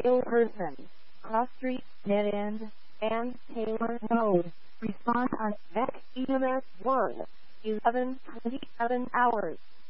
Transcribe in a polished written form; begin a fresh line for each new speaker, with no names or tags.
ill person, cross street, dead end, and Taylor Road. Respond on VEC EMS 1, 11:27 hours.